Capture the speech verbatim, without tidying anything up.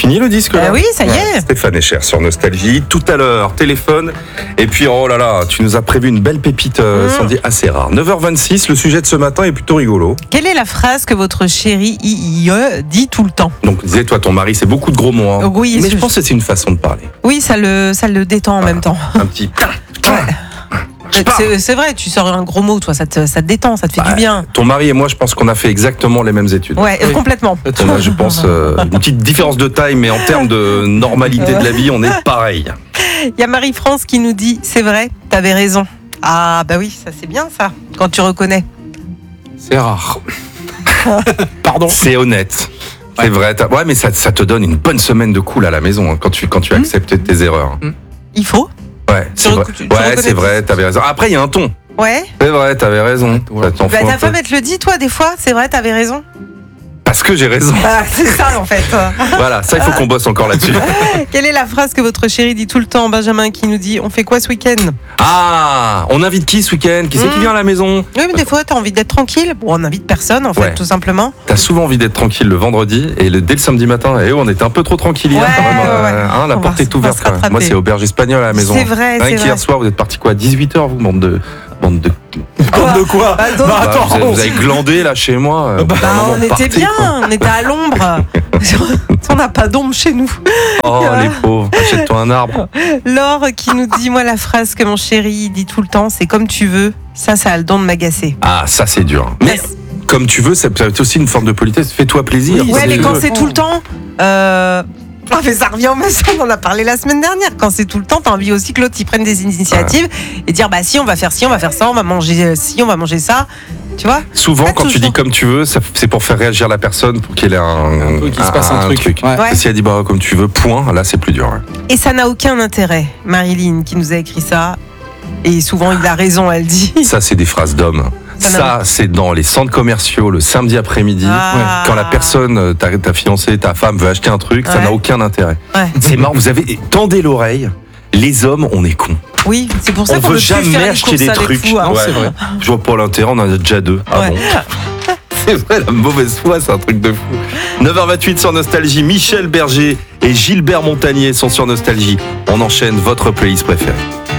fini le disque là Bah oui, ça y est. Stéphane Echer sur Nostalgie. Tout à l'heure, téléphone. Et puis, oh là là, tu nous as prévu une belle pépite, euh, Mmh. Sandy, assez rare. neuf heures vingt-six, le sujet de ce matin est plutôt rigolo. Quelle est la phrase que votre chéri I I E dit tout le temps? Donc, disais, toi, ton mari, c'est beaucoup de gros mots. Hein. Oui, mais c'est- je pense que c'est une façon de parler. Oui, ça le, ça le détend en même temps. Un petit. C'est, c'est vrai, tu sors un gros mot, toi, ça te, ça te détend, ça te fait Bah, du bien. Ton mari et moi, je pense qu'on a fait exactement les mêmes études. Ouais, Oui. complètement. On a, je pense, euh, une petite différence de taille, mais en termes de normalité de la vie, on est pareil. Il y a Marie-France qui nous dit, c'est vrai, t'avais raison. Ah bah oui, ça c'est bien ça, quand tu reconnais. C'est rare. Pardon. C'est honnête. C'est Ouais. vrai. t'as- Ouais, mais ça, ça te donne une bonne semaine de cool à la maison hein, quand tu, quand tu Mmh. acceptes tes erreurs. Il faut. Ouais, c'est Tu vrai. recou- tu- tu Ouais, reconnais c'est vrai, tes- t'avais raison. Après, il y a un ton. Ouais. C'est vrai, t'avais raison. Ouais. Ça t'en Bah, fout un ta peu. femme, elle te le dit, toi, des fois, c'est vrai, t'avais raison. Parce que j'ai raison. Ah, c'est ça, en fait. Voilà, ça, il faut qu'on bosse encore là-dessus. Quelle est la phrase que votre chéri dit tout le temps, Benjamin, qui nous dit, on fait quoi ce week-end? Ah, on invite qui ce week-end? Qui c'est qui Mmh. vient à la maison? Oui, mais des fois, t'as envie d'être tranquille. Bon, on n'invite personne, en fait, Ouais. tout simplement. T'as souvent envie d'être tranquille le vendredi et le, dès le samedi matin, et on était un peu trop tranquille hier Ouais, quand même. ouais, euh, ouais. hein, la On porte va- est on va ouverte se quand même. rattraper. Moi, c'est auberge espagnole à la maison. C'est vrai, Rien c'est qu'hier vrai. soir, vous êtes parti quoi? dix-huit heures, vous, bande de. Bande de. Bande de quoi? Bah, donc- Bah, Bah, attends. vous, avez, vous avez glandé là chez moi. euh, Bah, à un Bah, moment, on était partez, bien, quoi. on était à l'ombre. On n'a pas d'ombre chez nous. Oh, les pauvres, achète-toi un arbre. Laure qui nous dit, moi, la phrase que mon chéri dit tout le temps, c'est comme tu veux. Ça, ça a le don de m'agacer. Ah, ça, c'est dur. Mais Ça, comme tu veux, ça peut être aussi une forme de politesse. Fais-toi plaisir. Oui, Ouais, c'est- mais quand euh, c'est tout le temps. Euh... Ah, mais ça revient au même sens, on en a parlé la semaine dernière. Quand c'est tout le temps, t'as envie aussi que l'autre y prenne des initiatives et dire bah si, on va faire ci, on va faire ça, on va manger euh, ci, on va manger ça. Tu vois? Souvent, Pas quand tu toujours. dis comme tu veux, ça- c'est pour faire réagir la personne, pour qu'il ait un, Un peu qu'il se passe un truc. Ouais. Ouais. Et si elle dit bah comme tu veux, point, là c'est plus dur. hein. Et ça n'a aucun intérêt. Marilyn qui nous a écrit ça. Et souvent, il a raison, elle dit. Ça, c'est des phrases d'hommes. Ça n'a- Ça, c'est dans les centres commerciaux le samedi après-midi. Ah. Quand la personne, euh, ta, ta fiancée, ta femme veut acheter un truc, ça Ouais. n'a aucun intérêt. Ouais. C'est marrant, vous avez tendez l'oreille. Les hommes, on est cons. Oui, c'est pour ça On qu'on veut veut plus jamais faire les acheter courses des avec trucs. vous, hein. Non, c'est vrai. Je vois pas l'intérêt, on en a déjà deux. Ah Ouais. bon. C'est vrai, la mauvaise foi, c'est un truc de fou. neuf heures vingt-huit sur Nostalgie, Michel Berger et Gilbert Montagnier sont sur Nostalgie. On enchaîne votre playlist préférée.